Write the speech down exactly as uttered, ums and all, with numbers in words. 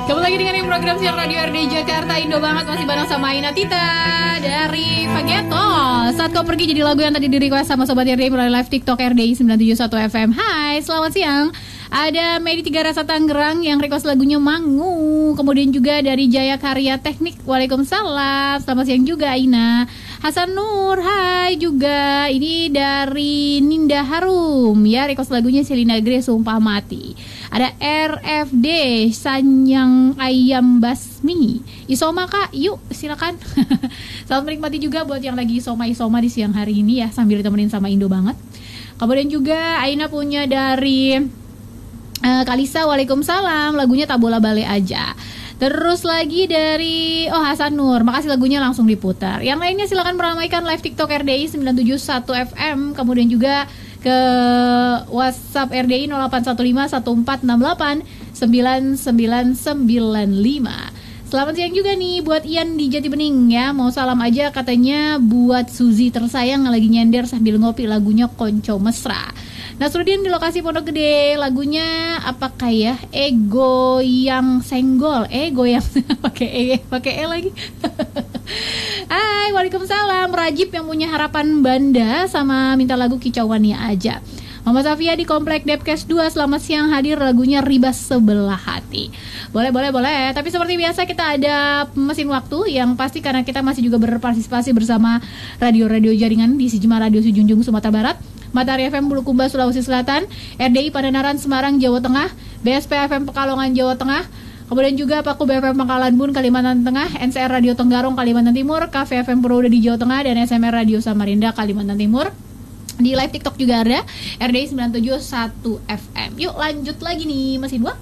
Kembali lagi dengan program siar radio R D I Jakarta. Indo banget masih bareng sama Aina Tita dari Fageto. Saat kau pergi jadi lagu yang tadi di request sama Sobat R D I melalui live TikTok R D I sembilan tujuh satu F M. Hai, selamat siang. Ada Medi Tiga Rasa Tangerang yang request lagunya Mangu. Kemudian juga dari Jaya Karya Teknik, waalaikumsalam. Selamat siang juga Aina. Hasan Nur, hai juga. Ini dari Ninda Harum ya, request lagunya Selina Grace Sumpah Mati. Ada R F D Sanyang Ayam Basmi. Isoma Kak, yuk silakan. Selamat menikmati juga buat yang lagi isoma-isoma di siang hari ini ya, sambil ditemenin sama Indo banget. Kemudian juga Aina punya dari uh, Kalisa, waalaikumsalam. Lagunya Tak Bola Bale Aja. Terus lagi dari Oh Hasan Nur, makasih lagunya langsung diputar. Yang lainnya silakan meramaikan live TikTok R D I sembilan tujuh satu F M. Kemudian juga ke WhatsApp R D I nol delapan satu lima satu empat enam delapan sembilan sembilan sembilan lima. Selamat siang juga nih buat Ian di Jati Bening ya. Mau salam aja katanya buat Suzy tersayang yang lagi nyender sambil ngopi, lagunya Konco Mesra. Nasruddin di lokasi Pondok Gede, lagunya apakah ya? Ego yang senggol, ego yang pakai e, pakai e lagi. Hai, waalaikumsalam. Rajib yang punya harapan Banda sama minta lagu Kicauannya aja. Mama Safia di Komplek Depkes dua, selamat siang, hadir lagunya Ribas Sebelah Hati. Boleh, boleh, boleh. Tapi seperti biasa kita ada mesin waktu yang pasti karena kita masih juga berpartisipasi bersama radio-radio jaringan di Sejumlah Radio Sejunjung Sumatera Barat, Matahari F M Bulukumba Sulawesi Selatan, R D I Pandanaran Semarang Jawa Tengah, B S P F M Pekalongan Jawa Tengah, kemudian juga Paku B F M Pangkalan Bun Kalimantan Tengah, N C R Radio Tenggarong Kalimantan Timur, K V F M Purwoda di Jawa Tengah, dan S M R Radio Samarinda Kalimantan Timur. Di live TikTok juga ada R D I sembilan tujuh satu F M. Yuk lanjut lagi nih mesin waktu.